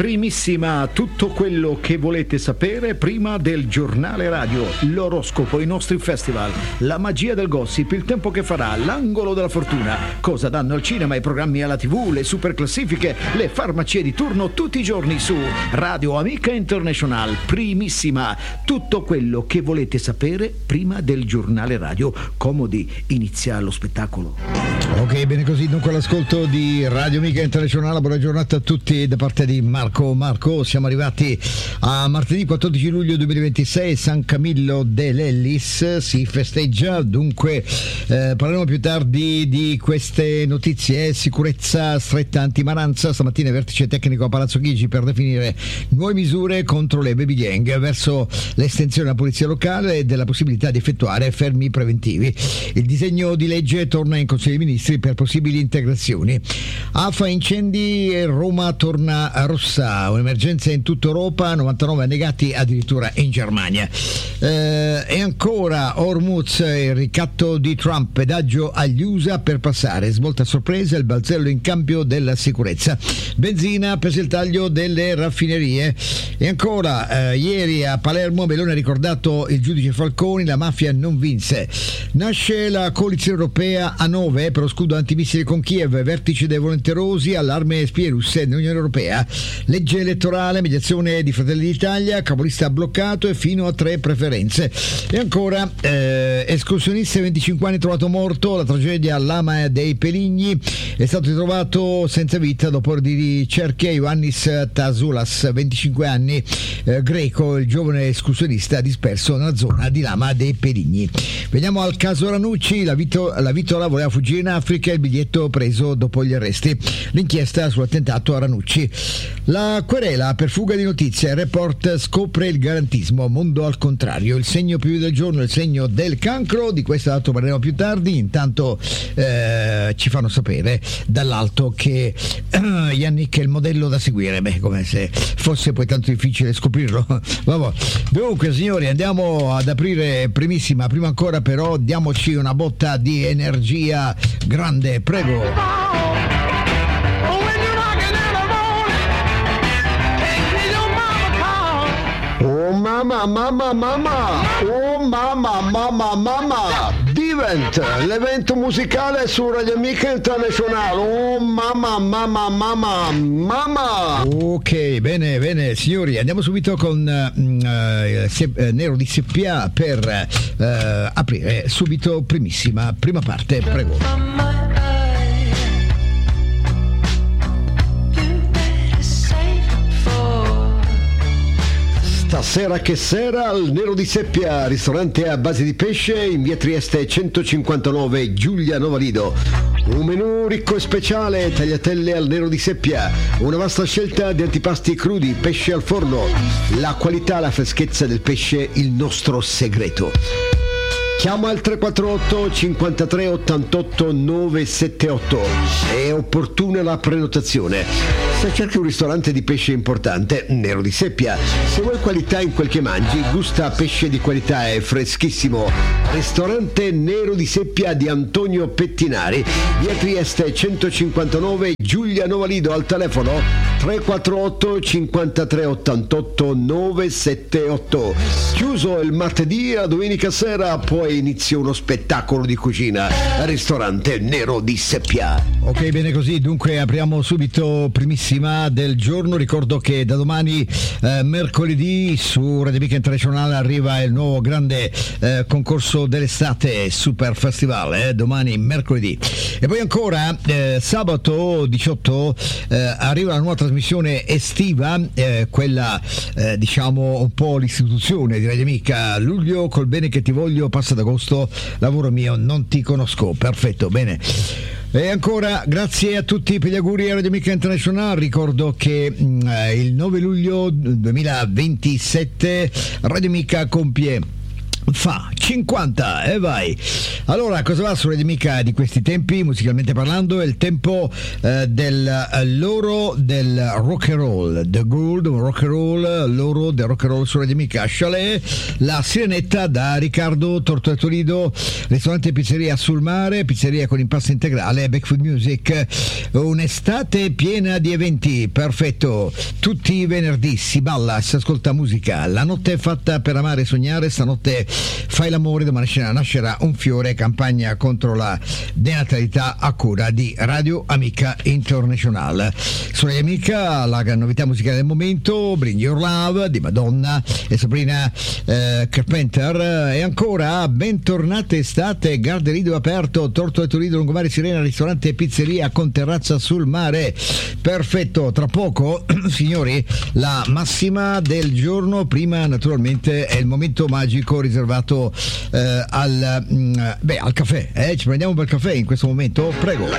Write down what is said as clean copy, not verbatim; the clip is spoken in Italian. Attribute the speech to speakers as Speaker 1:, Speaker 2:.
Speaker 1: Primissima, tutto quello che volete sapere prima del giornale radio, l'oroscopo, i nostri festival, la magia del gossip, il tempo che farà, l'angolo della fortuna, cosa danno al cinema, i programmi alla TV, le super classifiche, le farmacie di turno tutti i giorni su Radio Amica International. Primissima, tutto quello che volete sapere prima del giornale radio. Comodi, inizia lo spettacolo.
Speaker 2: Ok, bene così, dunque l'ascolto di Radio Amica International. Buona giornata a tutti da parte di Marco, siamo arrivati a martedì 14 luglio 2026, San Camillo dell'Ellis si festeggia, dunque parleremo più tardi di queste notizie. Sicurezza stretta antimaranza, stamattina vertice tecnico a Palazzo Chigi per definire nuove misure contro le baby gang verso l'estensione della polizia locale e della possibilità di effettuare fermi preventivi. Il disegno di legge torna in Consiglio dei Ministri per possibili integrazioni. AFA incendi e Roma torna a rossa. Un'emergenza in tutta Europa, 99 annegati addirittura in Germania. E ancora Hormuz, il ricatto di Trump, pedaggio agli USA per passare, svolta a sorpresa, il balzello in cambio della sicurezza. Benzina per il taglio delle raffinerie. E ancora ieri a Palermo Meloni ha ricordato il giudice Falconi, la mafia non vinse. Nasce la coalizione europea a 9 per lo scudo antimissili con Kiev, vertice dei volenterosi, allarme spie russe nell'Unione Europea. Legge elettorale, mediazione di Fratelli d'Italia, capolista bloccato e fino a 3 preferenze. E ancora escursionista 25 anni trovato morto, la tragedia all'Ama dei Peligni, è stato ritrovato senza vita dopo di ricerche Ioannis Tasulas, 25 anni, greco, il giovane escursionista disperso nella zona di Lama dei Peligni. Veniamo al caso Ranucci, la Vitola voleva fuggire in Africa, il biglietto preso dopo gli arresti. L'inchiesta sull'attentato a Ranucci. La querela per fuga di notizie, il report scopre il garantismo, mondo al contrario, il segno più del giorno, il segno del cancro, di questo dato parleremo più tardi. Intanto ci fanno sapere dall'alto che Yannick è il modello da seguire, come se fosse poi tanto difficile scoprirlo. Vabbè. Dunque signori, andiamo ad aprire primissima, prima ancora però diamoci una botta di energia grande, prego. Mamma, Divent, l'evento musicale su Radio Amica International. Oh mamma. Ok, bene signori, andiamo subito con Nero di Seppia per aprire subito prima parte, prego. Stasera che sera al Nero di Seppia, ristorante a base di pesce in via Trieste 159, Giulia Novalido. Un menù ricco e speciale, tagliatelle al Nero di Seppia, una vasta scelta di antipasti crudi, pesce al forno, la qualità, la freschezza del pesce, il nostro segreto. Chiama al 348 53 88 978, è opportuna la prenotazione. Se cerchi un ristorante di pesce importante, Nero di Seppia. Se vuoi qualità in quel che mangi, gusta pesce di qualità e freschissimo. Ristorante Nero di Seppia di Antonio Pettinari, via Trieste 159, Giulia Novalido, al telefono 348 53 88 978. Chiuso il martedì, la domenica sera poi inizia uno spettacolo di cucina al ristorante Nero di Seppia. Ok, bene così, dunque apriamo subito primissima del giorno. Ricordo che da domani mercoledì su Radio Amica International arriva il nuovo grande concorso dell'estate, Super Festival, domani mercoledì. E poi ancora sabato 18 arriva la nuova trasmissione estiva, quella diciamo un po' l'istituzione di Radio Amica. Luglio col bene che ti voglio, passa d'agosto, lavoro mio, non ti conosco. Perfetto, bene. E ancora grazie a tutti per gli auguri a Radio Amica International. Ricordo che il 9 luglio 2027 Radio Amica compie fa 50 e vai. Allora, cosa va su Radio Amica di questi tempi, musicalmente parlando? È il tempo del loro del rock and roll, the gold rock and roll, loro del rock and roll su Radio Amica. Chalet, la Sirenetta da Riccardo Tortolido, ristorante e pizzeria sul mare, pizzeria con impasto integrale, Backfood Music, un'estate piena di eventi, perfetto, tutti i venerdì si balla, si ascolta musica, la notte è fatta per amare e sognare, stanotte fai l'amore, domani nascerà un fiore, campagna contro la denatalità a cura di Radio Amica International. Su Radio Amica la novità musicale del momento, Bring Your Love di Madonna e Sabrina Carpenter, e ancora bentornate estate, Garderido aperto, Torto e Torino, Lungomare Sirena, ristorante e pizzeria con terrazza sul mare, perfetto. Tra poco signori la massima del giorno, prima naturalmente è il momento magico riservato al caffè, ci prendiamo per il caffè in questo momento, prego.